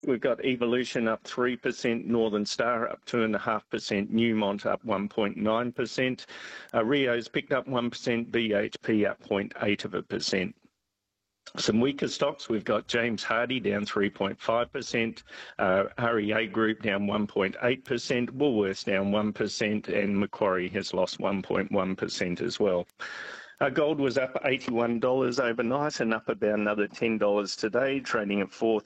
We've got Evolution up 3%, Northern Star up 2.5%, Newmont up 1.9%, Rio's picked up 1%, BHP up 0.8%. Some weaker stocks, we've got James Hardie down 3.5%, REA Group down 1.8%, Woolworths down 1%, and Macquarie has lost 1.1% as well. Gold was up $81 overnight and up about another $10 today, trading at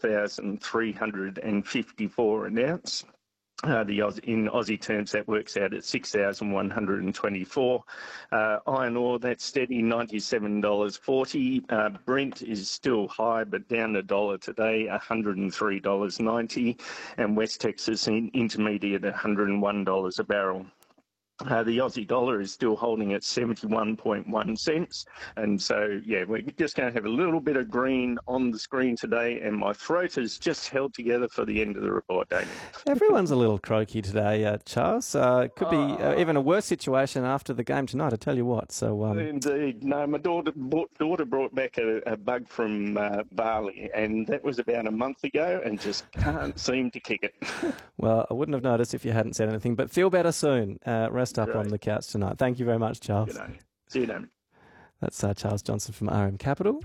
$4,354 an ounce. In Aussie terms, that works out at 6,124. Iron ore, that's steady, $97.40. Brent is still high, but down $1 today, $103.90. And West Texas Intermediate, $101 a barrel. The Aussie dollar is still holding at 71.1 cents. And so, yeah, we're just going to have a little bit of green on the screen today, and my throat is just held together for the end of the report, Damien. Everyone's a little croaky today, Charles. Could be even a worse situation after the game tonight, I tell you what. So Indeed. No, my daughter brought back a bug from Bali, and that was about a month ago, and just can't seem to kick it. Well, I wouldn't have noticed if you hadn't said anything, but feel better soon. Rest up on the couch tonight. Thank you very much, Charles. Good day. See you, Damien. That's Charles Johnson from RM Capital.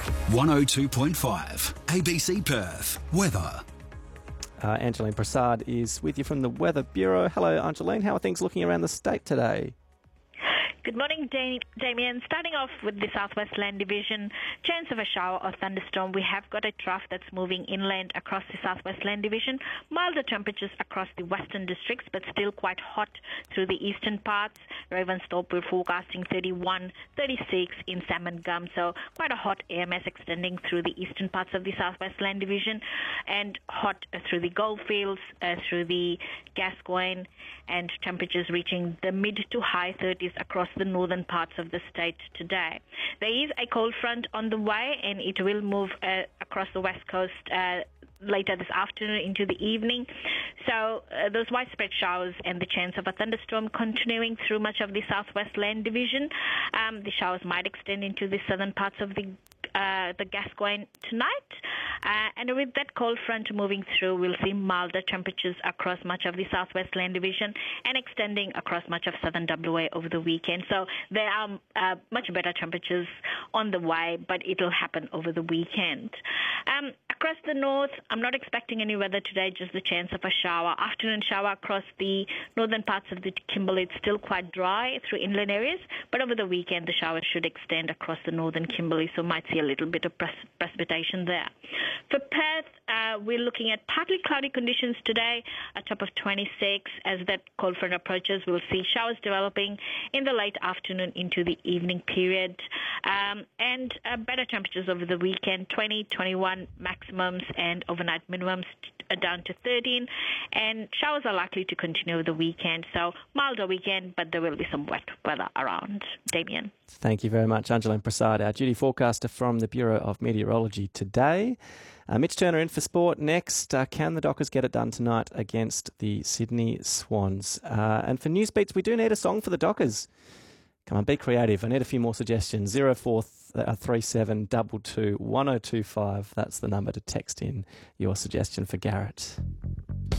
102.5 ABC Perth. Weather. Angeline Prasad is with you from the Weather Bureau. Hello, Angeline. How are things looking around the state today? Good morning, Damien. Starting off with the Southwest Land Division, chance of a shower or thunderstorm. We have got a trough that's moving inland across the Southwest Land Division. Milder temperatures across the western districts, but still quite hot through the eastern parts. Ravensthorpe, we're forecasting 31, 36 in Salmon Gum. So quite a hot AMS extending through the eastern parts of the Southwest Land Division, and hot through the Goldfields, through the Gascoyne, and temperatures reaching the mid to high 30s across the northern parts of the state today. There is a cold front on the way, and it will move across the west coast later this afternoon into the evening. So those widespread showers and the chance of a thunderstorm continuing through much of the Southwest Land Division. The showers might extend into the southern parts of the Gascoyne tonight. And with that cold front moving through, we'll see milder temperatures across much of the Southwest Land Division and extending across much of southern WA over the weekend. So there are much better temperatures on the way, but it'll happen over the weekend. Across the north, I'm not expecting any weather today, just the chance of a shower. Afternoon shower across the northern parts of the Kimberley. It's still quite dry through inland areas, but over the weekend, the showers should extend across the northern Kimberley, so might see a little bit of precipitation there. For Perth, we're looking at partly cloudy conditions today, a top of 26. As that cold front approaches, we'll see showers developing in the late afternoon into the evening period, and better temperatures over the weekend, 20, 21 maximums, and overnight minimums down to 13, and showers are likely to continue over the weekend. So milder weekend, but there will be some wet weather around. Damien. Thank you very much, Angeline Prasad, our duty forecaster from the Bureau of Meteorology today. Mitch Turner in for sport next. Can the Dockers get it done tonight against the Sydney Swans? And for news beats, we do need a song for the Dockers. Come on, be creative. I need a few more suggestions. 0437 22 1025. That's the number to text in your suggestion for Garrett.